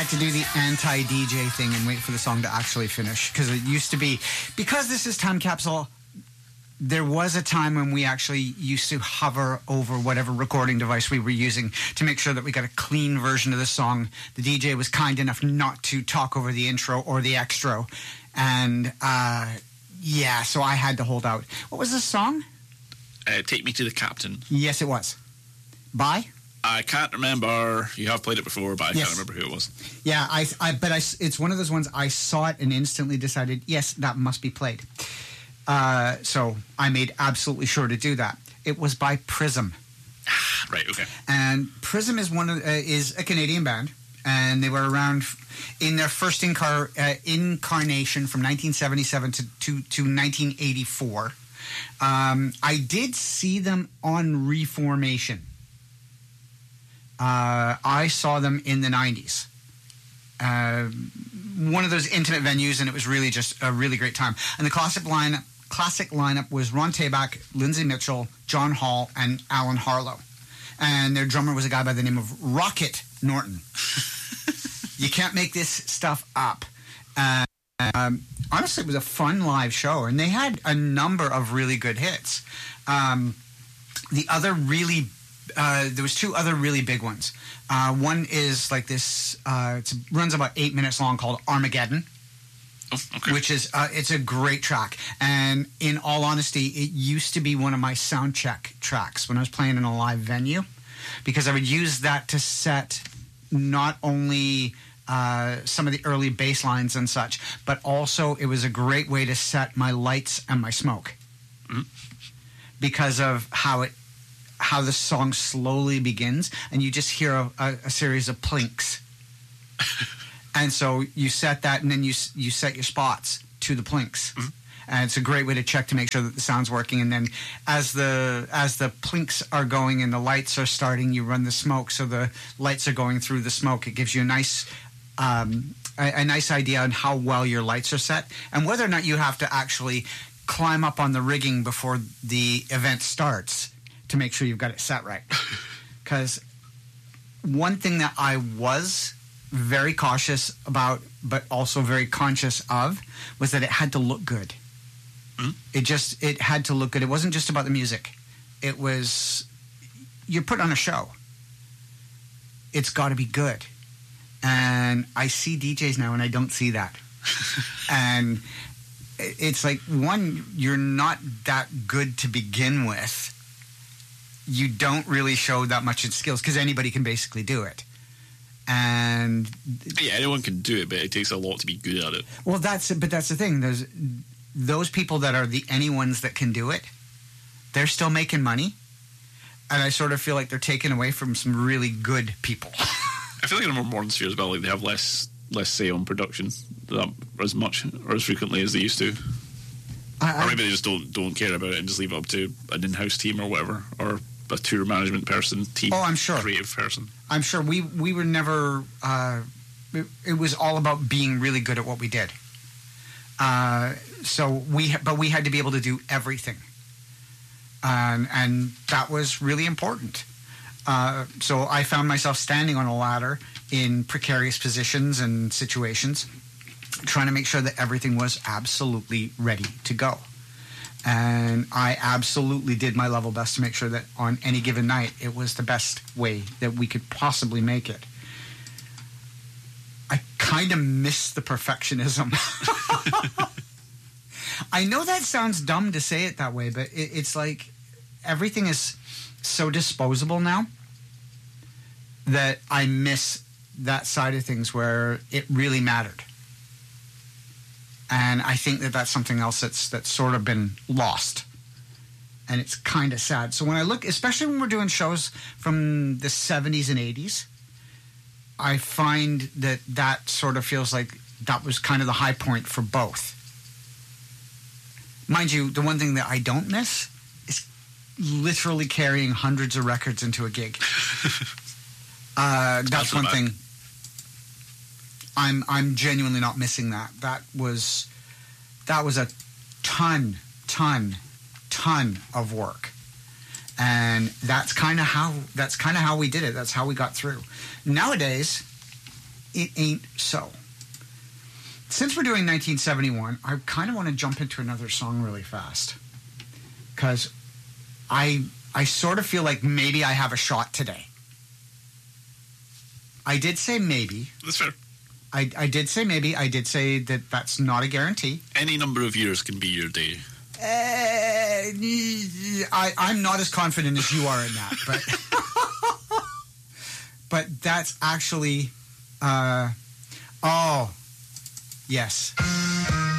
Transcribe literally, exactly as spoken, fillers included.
to do the anti-D J thing and wait for the song to actually finish, because it used to be, because this is Time Capsule, there was a time when we actually used to hover over whatever recording device we were using to make sure that we got a clean version of the song. The D J was kind enough not to talk over the intro or the extra. And, uh, yeah, so I had to hold out. What was the song? Uh, Take Me to the Captain. Yes, it was. By? I can't remember. You have played it before, but I yes. can't remember who it was. Yeah, I, I, but I, it's one of those ones I saw it and instantly decided, yes, that must be played. Uh, so I made absolutely sure to do that. It was by Prism. Right. Okay. And Prism is one of uh, is a Canadian band, and they were around in their first incar- uh, incarnation from nineteen seventy-seven to to, to nineteen eighty-four. Um, I did see them on Reformation. Uh, I saw them in the nineties. Uh, one of those intimate venues, and it was really just a really great time. And the classic line, classic lineup was Ron Tabak, Lindsay Mitchell, John Hall, and Alan Harlow. And their drummer was a guy by the name of Rocket Norton. You can't make this stuff up. Uh, um, honestly, it was a fun live show, and they had a number of really good hits. Um, the other really, uh, there was two other really big ones. Uh, one is like this, uh, it runs about eight minutes long, called Armageddon. Oh, okay. Which is, uh, it's a great track. And in all honesty, it used to be one of my sound check tracks when I was playing in a live venue, because I would use that to set not only uh, some of the early bass lines and such, but also it was a great way to set my lights and my smoke. Mm-hmm. Because of how it, how the song slowly begins, and you just hear a, a, a series of plinks. And so you set that, and then you you set your spots to the plinks, mm-hmm. and it's a great way to check to make sure that the sound's working. And then as the as the plinks are going and the lights are starting, you run the smoke, so the lights are going through the smoke. It gives you a nice um, a, a nice idea on how well your lights are set, and whether or not you have to actually climb up on the rigging before the event starts to make sure you've got it set right. Because one thing that I was very cautious about, but also very conscious of, was that it had to look good. Mm-hmm. It just, it had to look good. It wasn't just about the music. It was, you're put on a show. It's got to be good. And I see D Js now and I don't see that. And it's like, one, you're not that good to begin with. You don't really show that much in skills, because anybody can basically do it. And yeah, anyone can do it, but it takes a lot to be good at it. Well, that's but that's the thing. There's those people that are the anyones that can do it. They're still making money, and I sort of feel like they're taken away from some really good people. I feel like in a more modern sphere as well, like they have less less say on production, that, as much or as frequently as they used to. I, I, or maybe they just don't don't care about it and just leave it up to an in-house team or whatever, or a tour management person, team. Oh, I'm sure. Creative person. I'm sure we we were never. Uh, it, it was all about being really good at what we did. Uh, so we, but we had to be able to do everything, um, and that was really important. Uh, so I found myself standing on a ladder in precarious positions and situations, trying to make sure that everything was absolutely ready to go. And I absolutely did my level best to make sure that on any given night, it was the best way that we could possibly make it. I kind of miss the perfectionism. I know that sounds dumb to say it that way, but it, it's like everything is so disposable now that I miss that side of things where it really mattered. And I think that that's something else that's that's sort of been lost. And it's kind of sad. So when I look, especially when we're doing shows from the seventies and eighties, I find that that sort of feels like that was kind of the high point for both. Mind you, the one thing that I don't miss is literally carrying hundreds of records into a gig. uh, that's, that's one bad. thing. I'm I'm genuinely not missing that. That was that was a ton, ton, ton of work, and that's kind of how that's kind of how we did it. That's how we got through. Nowadays, it ain't so. Since we're doing nineteen seventy-one, I kind of want to jump into another song really fast. Because I, I sort of feel like maybe I have a shot today. I did say maybe. That's fair. I, I did say maybe. I did say that that's not a guarantee. Any number of years can be your day. Uh, I, I'm not as confident as you are in that. But, but that's actually... Uh, oh, yes.